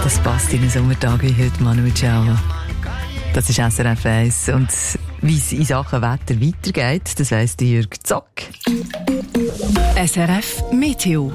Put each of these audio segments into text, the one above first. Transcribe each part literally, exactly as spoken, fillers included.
Das passt in einen Sommertag wie heute, Manu Ciao. Das ist S R F eins. Und wie es in Sachen Wetter weitergeht, das weiss Jürg Zock. S R F Meteo.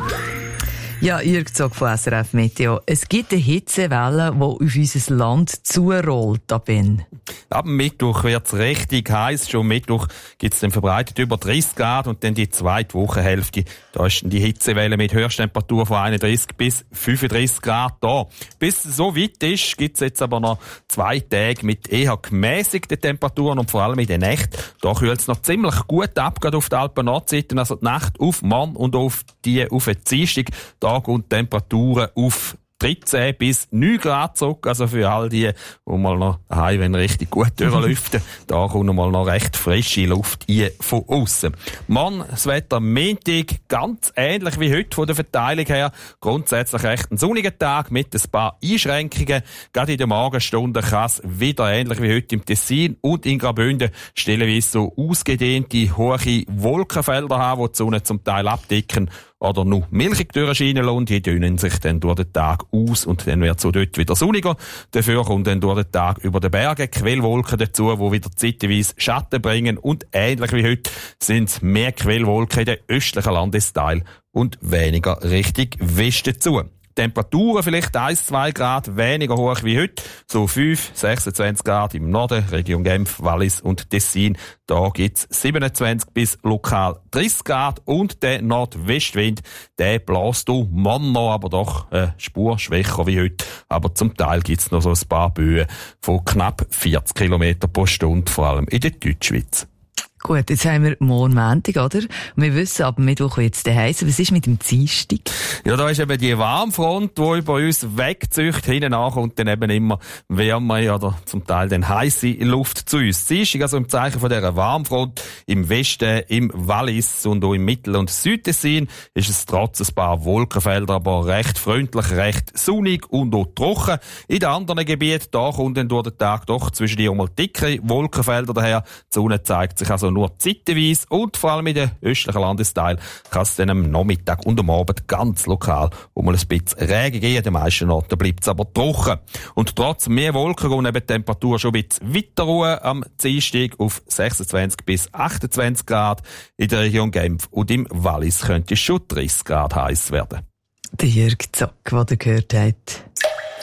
Ja, Jürg Zock von S R F Meteo. Es gibt eine Hitzewelle, die auf unser Land zurollt. Ab wann? Ab Mittwoch wird's richtig heiß. Schon Mittwoch gibt's dann verbreitet über dreißig Grad und dann die zweite Wochenhälfte. Da ist dann die Hitzewelle mit Höchsttemperatur von einunddreißig bis fünfunddreißig Grad da. Bis es so weit ist, gibt's jetzt aber noch zwei Tage mit eher gemäßigten Temperaturen und vor allem in der Nacht. Da kühlt's noch ziemlich gut ab, gerade auf der Alpen-Nordseite. Also die Nacht auf Mann und auf die auf den Dienstag. Da gehen Temperaturen auf dreizehn bis neun Grad zurück. Also für all die, die mal noch daheim, wenn richtig gut durchlüften, da kommt mal noch recht frische Luft ein von aussen. Mann, das Wetter am Montag ganz ähnlich wie heute von der Verteilung her. Grundsätzlich recht ein sonniger Tag mit ein paar Einschränkungen. Gerade in den Morgenstunden kann es wieder ähnlich wie heute im Tessin und in Graubünden stellenweise so ausgedehnte, hohe Wolkenfelder haben, die die Sonne zum Teil abdecken oder nur milchig durchscheinen lassen. Die dünnen sich dann durch den Tag aus und dann wird es so dort wieder sonniger. Dafür kommt dann durch den Tag über den Bergen Quellwolken dazu, die wieder zeitweise Schatten bringen. Und ähnlich wie heute sind es mehr Quellwolken in den östlichen Landesteilen und weniger Richtung Westen zu. Temperaturen vielleicht eins bis zwei Grad weniger hoch wie heute. So fünf, sechsundzwanzig Grad im Norden, Region Genf, Wallis und Tessin. Da gibt's siebenundzwanzig bis lokal dreißig Grad. Und der Nordwestwind, der bläst du Mann noch, aber doch eine Spur schwächer wie heute. Aber zum Teil gibt's noch so ein paar Böen von knapp vierzig Kilometer pro Stunde, vor allem in der Deutschschweiz. Gut, jetzt haben wir morgen Montag, oder? Und wir wissen, ab Mittwoch wird es heiß. Was ist mit dem Dienstag? Ja, da ist eben die Warmfront, die über uns wegzieht. Hinten nach und dann eben immer wärmer oder zum Teil dann heisse Luft zu uns. Dienstag, also im Zeichen von dieser Warmfront im Westen, im Wallis und auch im Mittel- und Südtessin ist es trotz ein paar Wolkenfelder aber recht freundlich, recht sonnig und auch trocken. In den anderen Gebieten, da kommt dann durch den Tag doch zwischen die einmal dicke Wolkenfelder daher. Die Sonne zeigt sich also nur zeitweise und vor allem in den östlichen Landesteilen kann es dann am Nachmittag und am Abend ganz lokal um ein bisschen Regen geben. An den meisten Orten bleibt es aber trocken. Und trotz mehr Wolken gehen eben die Temperatur schon ein bisschen weiter runter am Dienstag auf sechsundzwanzig bis achtundzwanzig Grad. In der Region Genf und im Wallis könnte es schon dreißig Grad heiß werden. Der Jürg Zock, den ihr gehört habt.